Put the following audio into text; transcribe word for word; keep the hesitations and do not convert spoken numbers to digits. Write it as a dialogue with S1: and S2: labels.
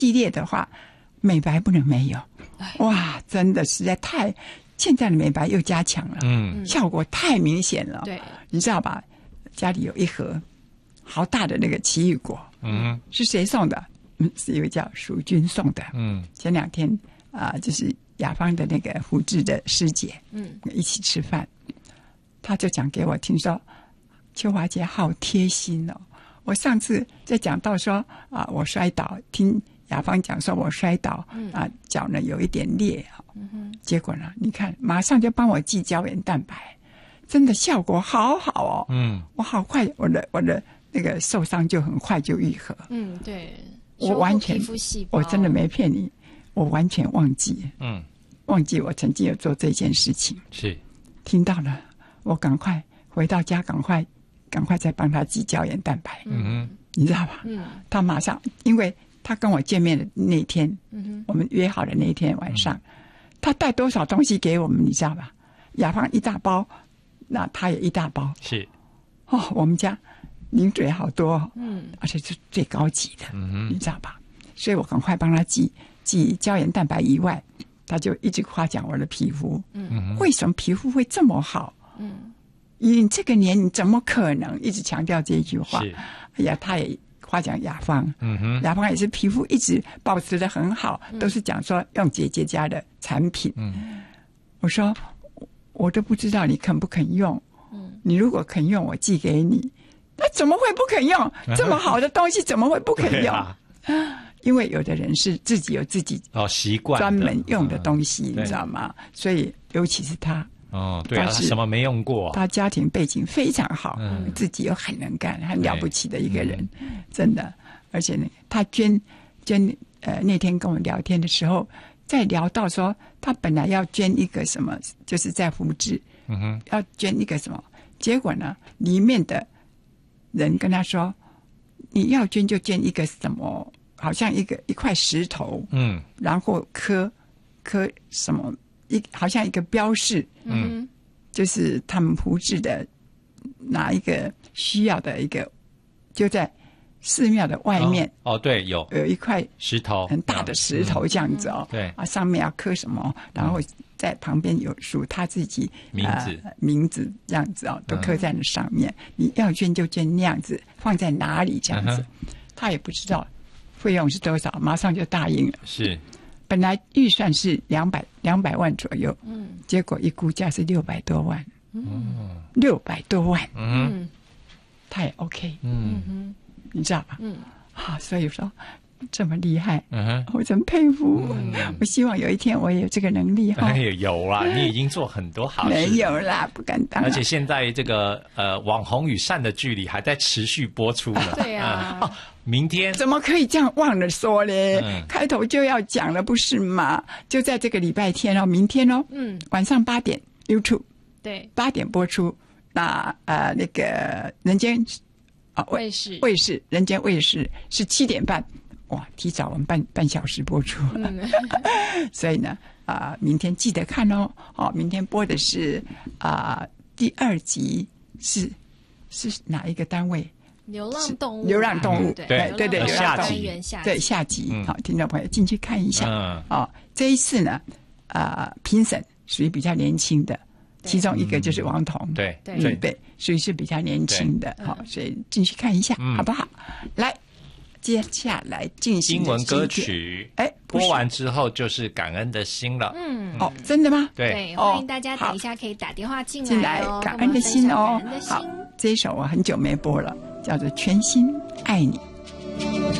S1: 系列的话，美白不能没有。哇，真的实在太，现在的美白又加强了，嗯，效果太明显了。对，你知道吧？家里有一盒好大的那个奇异果，嗯，是谁送的？嗯，是一位叫淑君送的。嗯，前两天啊、呃，就是雅芳的那个胡志的师姐，嗯，一起吃饭，他就讲给我听说，秋华姐好贴心哦。我上次在讲到说啊，我摔倒，听雅芳讲说我摔倒，嗯、啊，脚呢有一点裂，嗯哼，结果呢，你看马上就帮我寄胶原蛋白，真的效果好好哦，嗯，我好快，我的我的那个受伤就很快就愈合，
S2: 嗯，对，
S1: 我完全，我真的没骗你，我完全忘记，嗯，忘记我曾经有做这件事情，
S3: 是，
S1: 听到了，我赶快回到家，赶快。赶快再帮他寄胶原蛋白，嗯哼，你知道吧？嗯，他马上，因为他跟我见面的那天，嗯哼，我们约好的那一天晚上，嗯、他带多少东西给我们，你知道吧？雅芳一大包，那他也一大包，
S3: 是，
S1: 哦，我们家零嘴好多，嗯，而且是最高级的，嗯哼，你知道吧？所以我赶快帮他寄寄胶原蛋白以外，他就一直夸奖我的皮肤，嗯，为什么皮肤会这么好？嗯。你这个年，你怎么可能一直强调这一句话？哎呀，他也夸奖雅芳，嗯哼，雅芳也是皮肤一直保持得很好，嗯、都是讲说用姐姐家的产品。嗯，我说我都不知道你肯不肯用，嗯，你如果肯用，我寄给你。那怎么会不肯用？这么好的东西怎么会不肯用？啊、因为有的人是自己有自己
S3: 哦习惯
S1: 专门用的东西，你知道吗？所以尤其是他。
S3: 哦，对啊，他什么没用过？
S1: 他家庭背景非常好，嗯、自己又很能干，很了不起的一个人，嗯、真的。而且呢，他捐捐呃那天跟我聊天的时候，在聊到说他本来要捐一个什么，就是在福智，嗯哼，要捐一个什么，结果呢，里面的人跟他说，你要捐就捐一个什么，好像一个一块石头，嗯，然后刻刻什么。一好像一个标示，嗯，就是他们福智的哪一个需要的一个，就在寺庙的外面。
S3: 哦，哦对，有
S1: 有一块
S3: 石头，
S1: 很大的石头这样子哦。
S3: 嗯、对
S1: 啊，上面要刻什么，然后在旁边有署他自己
S3: 名字、
S1: 呃、名字这样子哦，都刻在那上面。嗯、你要捐就捐那样子，放在哪里这样子，嗯、他也不知道费用是多少，马上就答应了。
S3: 是。
S1: 本来预算是两百两百万左右，嗯，结果一估价是六百多万，嗯，六百多万，嗯，他也 OK，嗯哼，你知道吧？嗯，啊，所以说这么厉害，嗯哼，我真佩服，嗯、我希望有一天我也有这个能力哈。
S3: 哎，有啦，你已经做很多好事，
S1: 没有啦，不敢当。
S3: 而且现在这个呃网红与善的距离还在持续播出呢，
S2: 对啊。
S3: 嗯哦明天
S1: 怎么可以这样忘了说嘞？嗯、开头就要讲了，不是吗？就在这个礼拜天哦，明天哦，嗯，晚上八点 YouTube
S2: 对
S1: 八点播出。那呃那个人间啊
S2: 卫视
S1: 卫视人间卫视是七点半，哇，提早我们半半小时播出了。嗯、所以呢啊、呃，明天记得看哦。哦，明天播的是啊、呃、第二集是是哪一个单位？
S2: 流浪动物，
S1: 流浪动物，
S3: 对
S1: 对对，流浪动物，对下集，好，听众朋友进去看一下。哦，这一次呢，啊，评审属于比较年轻的，其中一个就是王彤，
S3: 对
S1: 对对，属于是比较年轻的，好，所以进去看一下，好不好？来，接下来进行
S3: 英文歌曲，哎，播完之后就是感恩的心了。嗯，
S1: 哦，真的吗？
S2: 对，欢迎大家等一下可以打电话进
S1: 来哦，感恩的心哦，好，这一首我很久没播了。叫做全心爱你。